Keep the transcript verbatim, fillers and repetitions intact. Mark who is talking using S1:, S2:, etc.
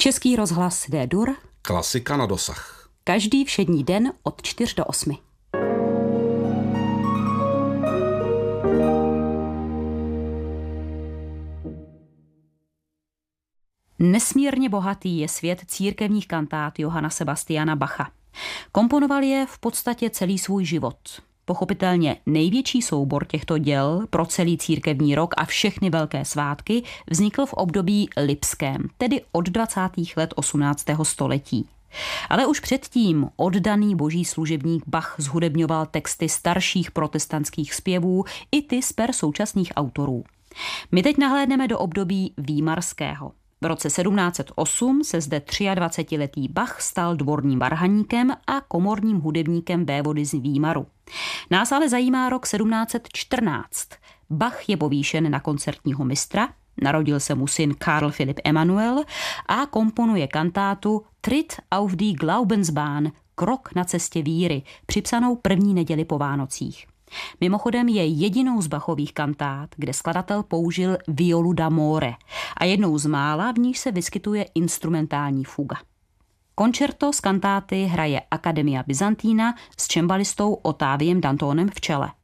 S1: Český rozhlas D-dur.
S2: Klasika na dosah.
S1: Každý všední den od čtyř do osmi. Nesmírně bohatý je svět církevních kantát Johanna Sebastiana Bacha. Komponoval je v podstatě celý svůj život. Pochopitelně největší soubor těchto děl pro celý církevní rok a všechny velké svátky vznikl v období lipském, tedy od dvacátých let osmnáctého století. Ale už předtím oddaný boží služebník Bach zhudebňoval texty starších protestantských zpěvů i ty z per současných autorů. My teď nahlédneme do období výmarského. V roce sedmnáct set osm se zde dvacetiletý Bach stal dvorním varhaníkem a komorním hudebníkem vévody z Výmaru. Nás ale zajímá rok sedmnáct set čtrnáct. Bach je povýšen na koncertního mistra, narodil se mu syn Karl Philipp Emanuel a komponuje kantátu Tritt auf die Glaubensbahn, krok na cestě víry, připsanou první neděli po Vánocích. Mimochodem je jedinou z Bachových kantát, kde skladatel použil violu d'amore a jednou z mála, v níž se vyskytuje instrumentální fuga. Koncerto z kantáty hraje Academia Byzantina s čembalistou Ottaviem Dantonem v čele.